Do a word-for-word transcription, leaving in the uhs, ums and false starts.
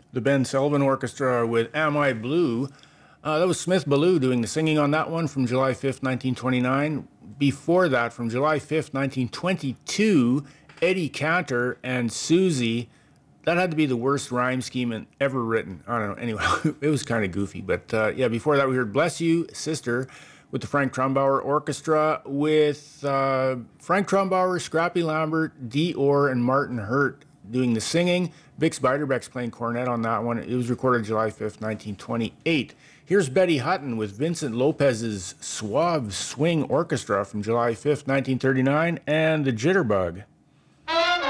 The Ben Sullivan Orchestra with Am I Blue? Uh, that was Smith Ballou doing the singing on that one from July fifth, nineteen twenty-nine. Before that, from July fifth, nineteen twenty-two, Eddie Cantor and Susie. That had to be the worst rhyme scheme ever written. I don't know. Anyway, it was kind of goofy. But uh, yeah, before that, we heard Bless You, Sister, with the Frank Trumbauer Orchestra, with uh, Frank Trumbauer, Scrappy Lambert, Dee Orr, and Martin Hurt doing the singing. Bix Beiderbecke's playing cornet on that one. It was recorded July fifth, nineteen twenty-eight. Here's Betty Hutton with Vincent Lopez's Suave Swing Orchestra from July fifth, nineteen thirty-nine, and the Jitterbug.